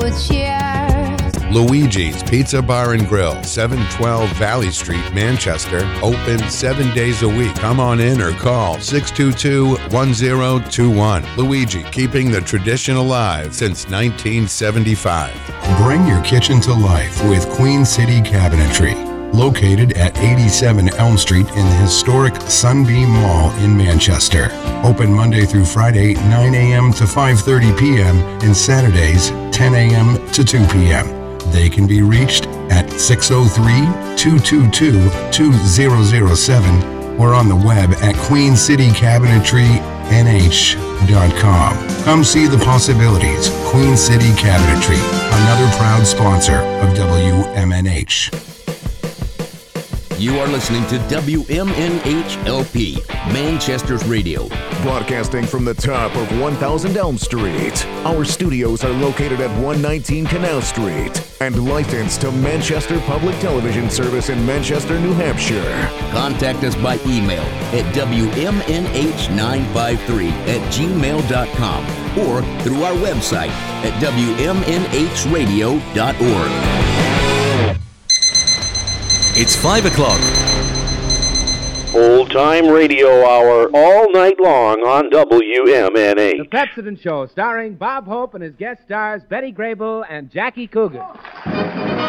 with cheers. Luigi's Pizza Bar and Grill, 712 Valley Street, Manchester. Open 7 days a week. Come on in or call 622-1021. Luigi, keeping the tradition alive since 1975. Bring your kitchen to life with Queen City Cabinetry. Located at 87 Elm Street in the historic Sunbeam Mall in Manchester. Open Monday through Friday, 9 a.m. to 5:30 p.m. and Saturdays, 10 a.m. to 2 p.m. They can be reached at 603-222-2007 or on the web at queencitycabinetrynh.com. Come see the possibilities. Queen City Cabinetry, another proud sponsor of WMNH. You are listening to WMNH-LP, Manchester's radio. Broadcasting from the top of 1000 Elm Street. Our studios are located at 119 Canal Street and licensed to Manchester Public Television Service in Manchester, New Hampshire. Contact us by email at WMNH953@gmail.com or through our website at WMNHradio.org. It's 5 o'clock. Old Time Radio Hour all night long on WMNH. The Pepsodent Show, starring Bob Hope and his guest stars Betty Grable and Jackie Coogan.